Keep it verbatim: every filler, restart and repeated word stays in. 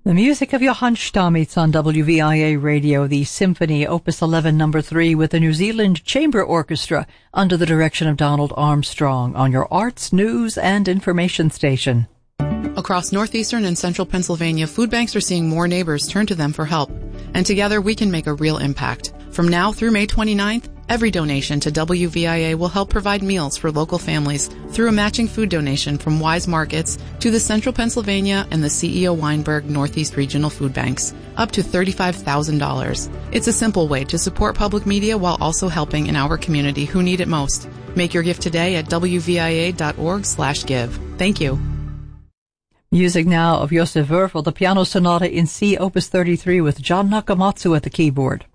The music of Johann Stamitz on W V I A Radio, the Symphony Opus eleven number three with the New Zealand Chamber Orchestra under the direction of Donald Armstrong on your arts, news, and information station. Across northeastern and central Pennsylvania, food banks are seeing more neighbors turn to them for help. And together we can make a real impact. From now through May twenty-ninth, every donation to W V I A will help provide meals for local families through a matching food donation from Wise Markets to the Central Pennsylvania and the C E O Weinberg Northeast Regional Food Banks, up to thirty-five thousand dollars. It's a simple way to support public media while also helping in our community who need it most. Make your gift today at w v i a dot org slash give. Thank you. Music now of Josef Wörfel, the Piano Sonata in C, Opus thirty-three with John Nakamatsu at the keyboard.